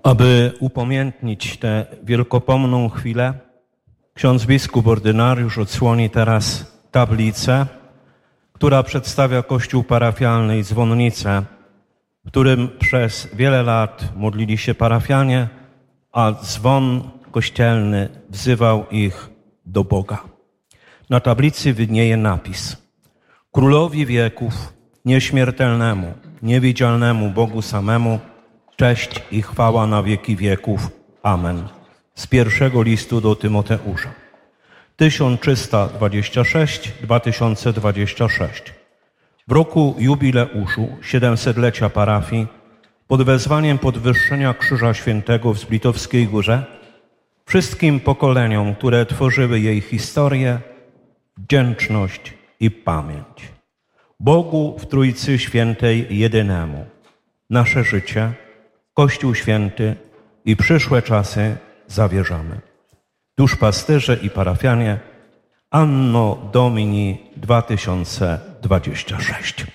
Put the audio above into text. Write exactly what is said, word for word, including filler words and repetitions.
Aby upamiętnić tę wielkopomną chwilę, ksiądz biskup ordynariusz odsłoni teraz tablicę, która przedstawia kościół parafialny i dzwonnicę, w którym przez wiele lat modlili się parafianie, a dzwon kościelny wzywał ich do Boga. Na tablicy widnieje napis: Królowi wieków, nieśmiertelnemu, niewidzialnemu Bogu samemu, cześć i chwała na wieki wieków. Amen. Z pierwszego listu do Tymoteusza. tysiąc trzysta dwadzieścia sześć do dwa tysiące dwudziestego szóstego. W roku jubileuszu siedemsetlecia parafii, pod wezwaniem podwyższenia Krzyża Świętego w Zblitowskiej Górze, wszystkim pokoleniom, które tworzyły jej historię, wdzięczność i pamięć. Bogu w Trójcy Świętej jedynemu nasze życie, Kościół Święty i przyszłe czasy zawierzamy. Duszpasterze i parafianie, Anno Domini dwa tysiące dwudziesty szósty.